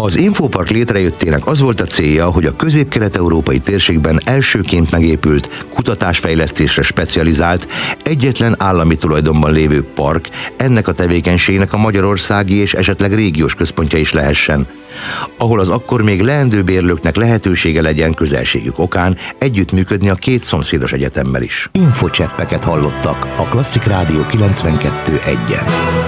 Az Infopark létrejöttének az volt a célja, hogy a közép-kelet-európai térségben elsőként megépült, kutatásfejlesztésre specializált, egyetlen állami tulajdonban lévő park ennek a tevékenységnek a magyarországi és esetleg régiós központja is lehessen, ahol az akkor még leendő bérlőknek lehetősége legyen közelségük okán együttműködni a két szomszédos egyetemmel is. Infocseppeket hallottak a Klasszik Rádió 92.1-en.